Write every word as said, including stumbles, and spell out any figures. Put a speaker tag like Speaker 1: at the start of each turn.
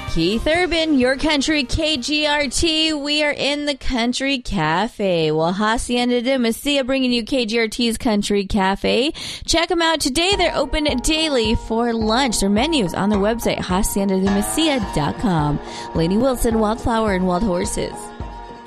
Speaker 1: Keith Urban, your country K G R T. We are in the Country Cafe. Well, Hacienda de Mesilla bringing you K G R T's Country Cafe. Check them out today. They're open daily for lunch. Their menus on their website, hacienda de mesilla dot com. Lainey Wilson, Wildflower and Wild Horses.